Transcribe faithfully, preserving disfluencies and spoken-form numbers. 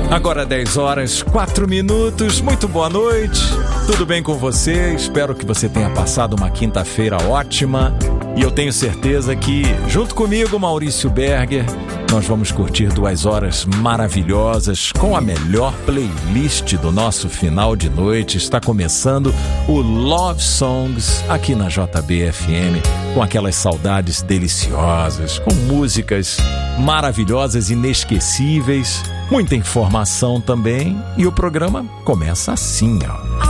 Agora dez horas, quatro minutos, muito boa noite, tudo bem com você? Espero que você tenha passado uma quinta-feira ótima e eu tenho certeza que, junto comigo, Maurício Berger, nós vamos curtir duas horas maravilhosas com a melhor playlist do nosso final de noite. Está começando o Love Songs aqui na J B F M, com aquelas saudades deliciosas, com músicas maravilhosas, inesquecíveis, muita informação também, e o programa começa assim, ó.